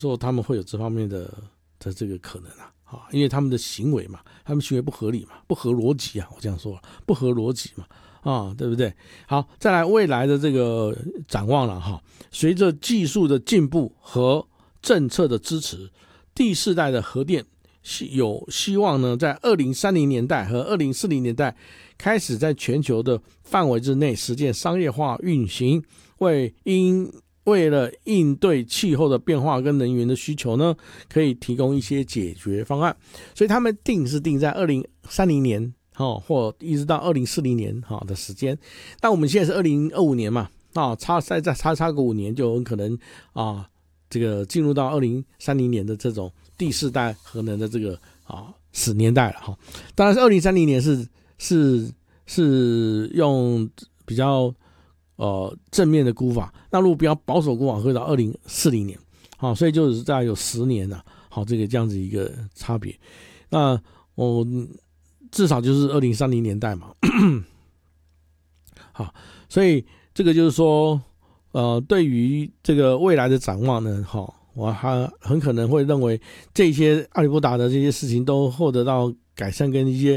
说他们会有这方面的这个可能啊，因为他们的行为嘛，他们行为不合理嘛，不合逻辑啊，我这样说了，不合逻辑嘛，对不对？好，再来未来的这个展望了哈，随着技术的进步和政策的支持，第四代的核电有希望呢，在2030年代和2040年代开始在全球的范围之内实现商业化运行，为了应对气候的变化跟能源的需求呢，可以提供一些解决方案。所以他们定在2030年或一直到2040年的时间。那我们现在是2025年嘛，差个5年就很可能这个进入到2030年的这种第四代核能的这个10年代了当然是2030年是用比较正面的估法，那如果比较保守估法会到2040年所以就是大概有10年了这个这样子一个差别。那我至少就是2030年代嘛好，所以这个就是说对于这个未来的展望呢我还很可能会认为这些阿里不达的这些事情都获得到改善跟一些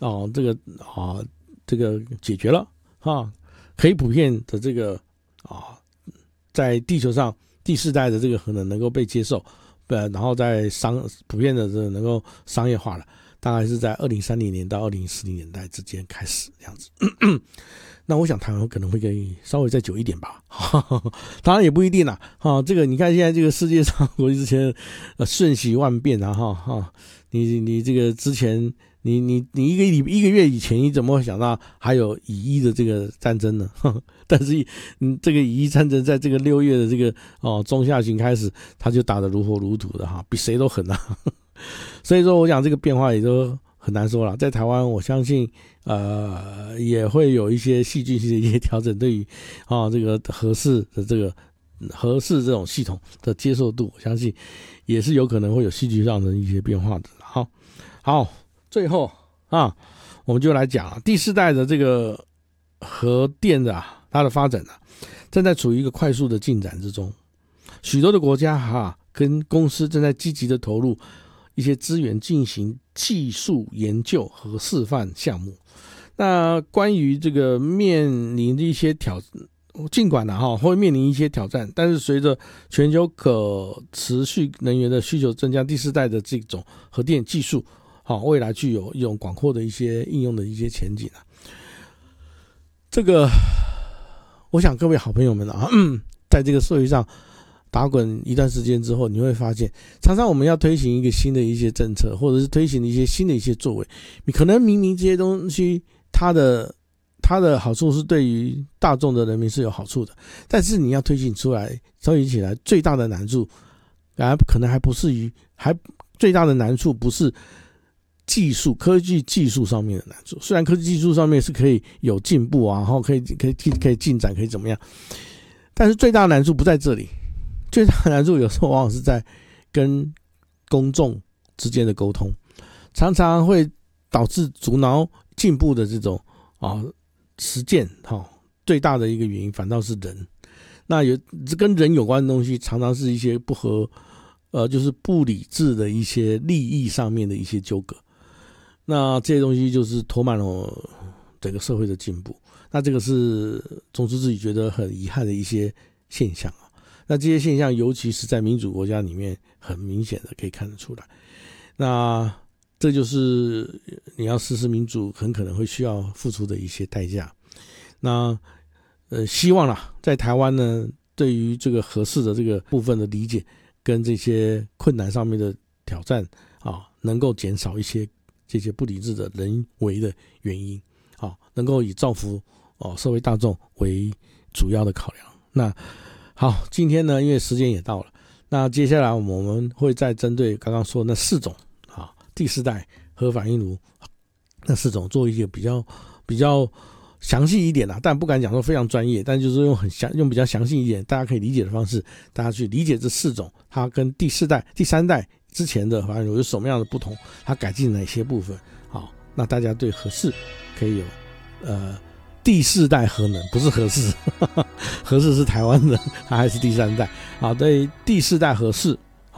这个解决了可以普遍的这个在地球上第四代的这个核能能够被接受，然后在普遍的这个能够商业化了，大概是在2030年到2040年代之间开始这样子那我想台湾可能会稍微再久一点吧当然也不一定啦这个你看现在这个世界上国际之前瞬息万变你这个之前你一个月以前你怎么会想到还有以伊的这个战争呢但是这个以伊战争在这个6月的这个中下旬开始，他就打得如火如荼的比谁都狠所以说我讲这个变化也都很难说了。在台湾我相信也会有一些戏剧性的一些调整，对于这个核四这种系统的接受度，我相信也是有可能会有戏剧上的一些变化的。好，最后我们就来讲第四代的这个核电的它的发展正在处于一个快速的进展之中，许多的国家跟公司正在积极的投入一些资源进行技术研究和示范项目。那关于这个面临的一些尽管会面临一些挑战，但是随着全球可持续能源的需求增加，第四代的这种核电技术未来具有一种广阔的一些应用的一些前景这个我想各位好朋友们在这个社会上打滚一段时间之后，你会发现常常我们要推行一个新的一些政策，或者是推行一些新的一些作为，你可能明明这些东西它的好处是对于大众的人民是有好处的，但是你要推行起来最大的难处可能最大的难处不是科技技术上面的难处，虽然科技技术上面是可以有进步然后可以进展，可以怎么样，但是最大的难处不在这里。最大的难处有时候往往是在跟公众之间的沟通，常常会导致阻挠进步的这种实践最大的一个原因反倒是人。那跟人有关的东西常常是一些就是不理智的一些利益上面的一些纠葛，那这些东西就是拖慢了整个社会的进步，那这个是总之自己觉得很遗憾的一些现象那这些现象尤其是在民主国家里面很明显的可以看得出来。那这就是你要实施民主很可能会需要付出的一些代价。那希望在台湾呢，对于这个核四的这个部分的理解跟这些困难上面的挑战能够减少一些这些不理智的人为的原因能够以造福社会大众为主要的考量。那好，今天呢因为时间也到了，那接下来我们会再针对刚刚说的那4种第四代核反应炉那4种做一些比较详细一点但不敢讲说非常专业，但就是用比较详细一点大家可以理解的方式，大家去理解这4种它跟第3代之前的核反应炉有什么样的不同，它改进哪些部分那大家对核四可以有第4代核能，不是核四核四是台湾的，它还是第3代对第4代核四